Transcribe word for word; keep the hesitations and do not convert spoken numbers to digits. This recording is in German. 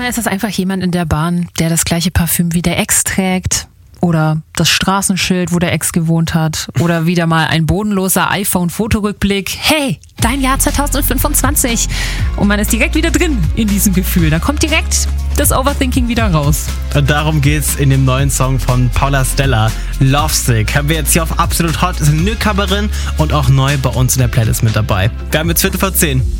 ist das einfach jemand in der Bahn, der das gleiche Parfüm wie der Ex trägt. Oder das Straßenschild, wo der Ex gewohnt hat. Oder wieder mal ein bodenloser iPhone-Fotorückblick. Hey, dein Jahr zwanzig fünfundzwanzig. Und man ist direkt wieder drin in diesem Gefühl. Da kommt direkt das Overthinking wieder raus. Und darum geht's in dem neuen Song von Paula Stella, Lovesick. Haben wir jetzt hier auf Absolut Hot, ist eine Newcomerin und auch neu bei uns in der Playlist mit dabei. Wir haben jetzt Viertel vor zehn.